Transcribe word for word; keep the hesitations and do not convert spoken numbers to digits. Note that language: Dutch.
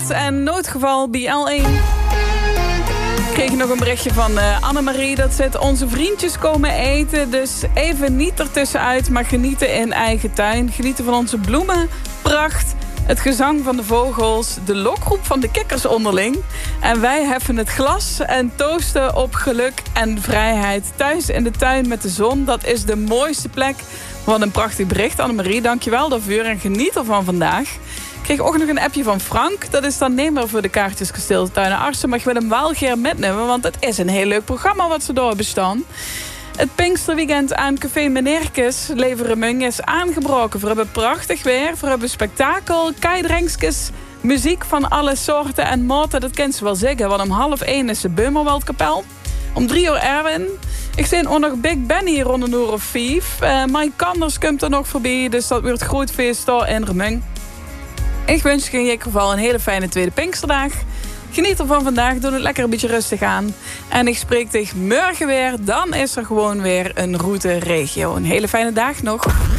Bart en Noodgeval B L één. Ik kreeg nog een berichtje van uh, Annemarie. Dat zit onze vriendjes komen eten. Dus even niet ertussenuit, maar genieten in eigen tuin. Genieten van onze bloemenpracht. Het gezang van de vogels. De lokroep van de kikkers onderling. En wij heffen het glas en toosten op geluk en vrijheid. Thuis in de tuin met de zon. Dat is de mooiste plek. Wat een prachtig bericht, Annemarie. Dankjewel daarvoor en geniet ervan vandaag. Ik kreeg ook nog een appje van Frank. Dat is dan nemer voor de kaartjes Kasteel Tuinen Arsen. Maar ik wil hem wel graag metnemen, want het is een heel leuk programma wat ze doorbestaan. Het Pinksterweekend aan Café Meneerkes Leveremung is aangebroken. We hebben prachtig weer, we hebben spektakel, keidrenkjes, muziek van alle soorten en maten. Dat kent ze wel zeggen, want om half één is de Beumerwaldkapel. Om drie uur Erwin. Ik zie ook nog Big Ben hier rond een uur of vijf. Uh, Mike Kanders komt er nog voorbij, dus dat wordt groot feest daar in Remung. Ik wens je in ieder geval een hele fijne tweede Pinksterdag. Geniet ervan vandaag, doe het lekker een beetje rustig aan. En ik spreek tegen morgen weer, dan is er gewoon weer een route regio. Een hele fijne dag nog.